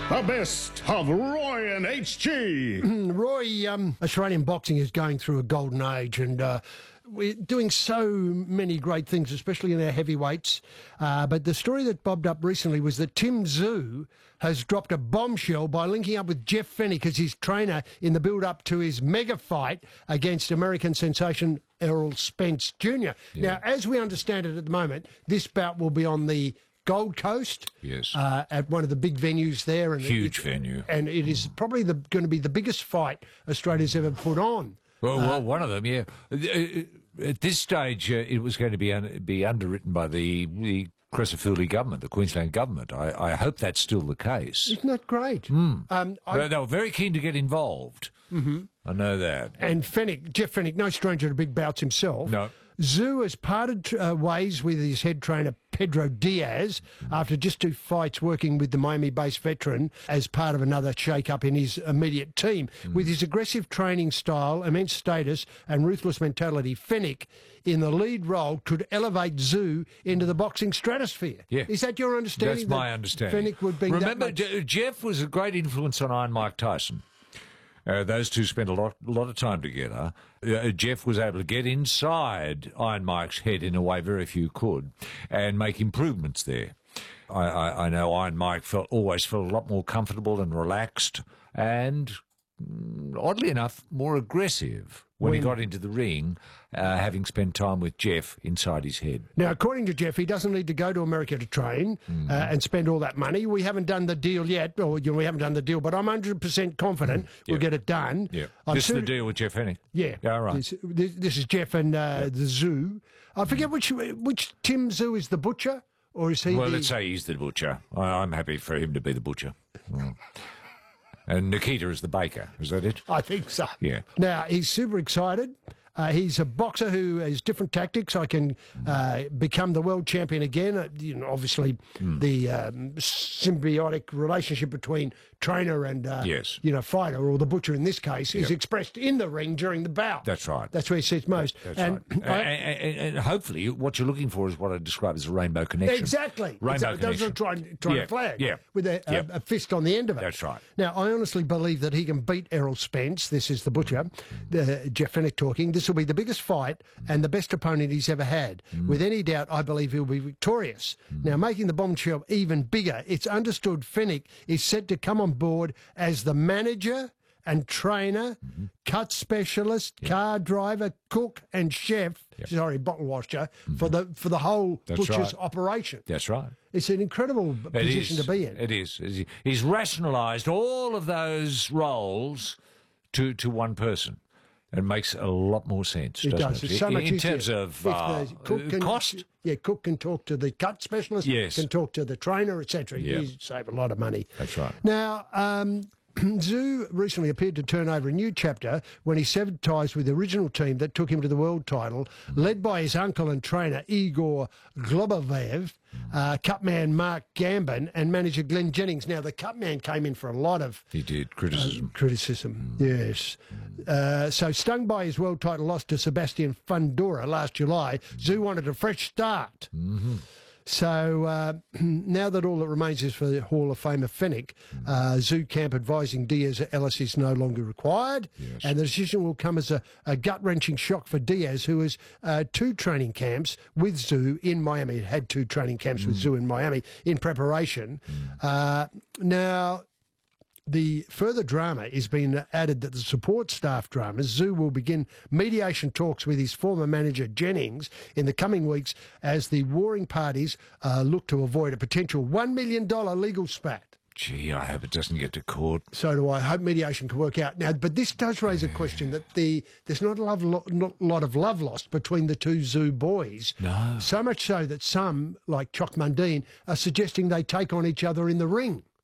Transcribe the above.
The best of Roy and HG. Roy, Australian boxing is going through a golden age, and we're doing so many great things, especially in our heavyweights. But the story that bobbed up recently was that Tim Tszyu has dropped a bombshell by linking up with Jeff Fenech as his trainer in the build-up to his mega fight against American sensation Errol Spence Jr. Now, as we understand it at the moment, this bout will be on the Gold Coast, yes, at one of the big venues there, and huge venue, and it is probably going to be the biggest fight Australia's ever put on. Well, one of them, yeah. At this stage, it was going to be underwritten by the Crescent government, the Queensland government. I hope that's still the case. Isn't that great? They were very keen to get involved. Mm-hmm. I know that. And Jeff Fenech, no stranger to big bouts himself. No. Tszyu has parted ways with his head trainer Pedro Diaz after just 2 fights working with the Miami-based veteran as part of another shake-up in his immediate team. With his aggressive training style, immense status and ruthless mentality, Fenech in the lead role could elevate Tszyu into the boxing stratosphere. Yeah. Is that your understanding? That's my understanding. Fenech would be Remember, that much... Jeff was a great influence on Iron Mike Tyson. Those two spent a lot of time together. Jeff was able to get inside Iron Mike's head in a way very few could and make improvements there. I know Iron Mike always felt a lot more comfortable and relaxed and, oddly enough, more aggressive when he got into the ring, having spent time with Jeff inside his head. Now, according to Jeff, he doesn't need to go to America to train and spend all that money. We haven't done the deal yet, or we haven't done the deal, but I'm 100% confident we'll get it done. Yeah. This is the deal with Jeff Fenech? Yeah. Yeah, right. This is Jeff and the Tszyu. I forget which Tim Tszyu is the butcher, or is he let's say he's the butcher. I'm happy for him to be the butcher. And Nikita is the baker. Is that it? I think so. Yeah. Now, he's super excited. He's a boxer who has different tactics. I can become the world champion again. Obviously, the symbiotic relationship between trainer and fighter, or the butcher in this case, is expressed in the ring during the bout. That's right. That's where he sits most. That's right. And hopefully, what you're looking for is what I describe as a rainbow connection. Exactly. Rainbow connection. Trying to flag with a fist on the end of it. That's right. Now, I honestly believe that he can beat Errol Spence. This is the butcher, Jeff Fenech talking. This will be the biggest fight and the best opponent he's ever had. With any doubt, I believe he'll be victorious. Now, making the bombshell even bigger, it's understood Fenech is set to come on board as the manager and trainer, cut specialist, car driver, cook and chef, bottle washer, for the whole butcher's operation. That's right. It's an incredible position to be in. It is. He's rationalised all of those roles to one person. It makes a lot more sense, it doesn't does. it? It's so much in easier. terms of cost. Cook can talk to the cut specialist, can talk to the trainer, etc. You save a lot of money. That's right. Now, Tszyu recently appeared to turn over a new chapter when he severed ties with the original team that took him to the world title, led by his uncle and trainer Igor Globovev, cutman Mark Gambin, and manager Glenn Jennings. Now, the cutman came in for a lot of... He did, criticism. Yes. So, stung by his world title loss to Sebastian Fundora last July, Tszyu wanted a fresh start. So now that all that remains is for the Hall of Famer Fenech, Tszyu camp advising Diaz that Ellis is no longer required, and the decision will come as a gut-wrenching shock for Diaz, who has 2 training camps with Tszyu in Miami. It had 2 training camps with Tszyu in Miami in preparation. Now, the further drama is being added that the support staff dramas, Tszyu will begin mediation talks with his former manager Jennings in the coming weeks as the warring parties look to avoid a potential $1 million legal spat. Gee, I hope it doesn't get to court. So do I. I hope mediation can work out. Now, but this does raise a question that there's not a lot of love lost between the 2 Tszyu boys. No. So much so that some, like Choc Mundine, are suggesting they take on each other in the ring.